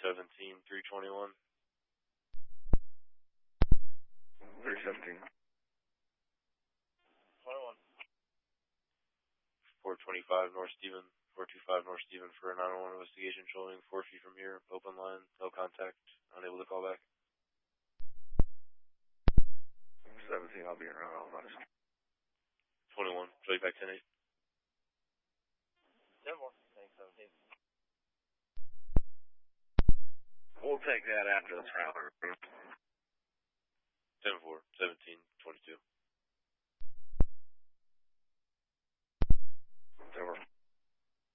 417, 321. 317. 21. 425 North Stephen. 425 North Stephen for a 911 investigation showing 4 feet from here. Open line, no contact, unable to call back. 17, I'll be around all night. 21, show you back 10-8. 10 more. Thanks, 17. We'll take that after the trailer. 10-4, 17, 22. Over.